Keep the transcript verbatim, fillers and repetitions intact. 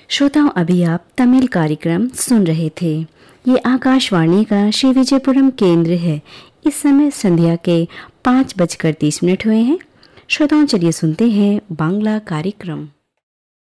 श्रोताओं, अभी आप तमिल कार्यक्रम सुन रहे थे। ये आकाशवाणी का श्री विजयपुरम केंद्र है। इस समय संध्या के पाँच बजकर तीस मिनट हुए हैं। श्रोताओं, चलिए सुनते हैं बांग्ला कार्यक्रम।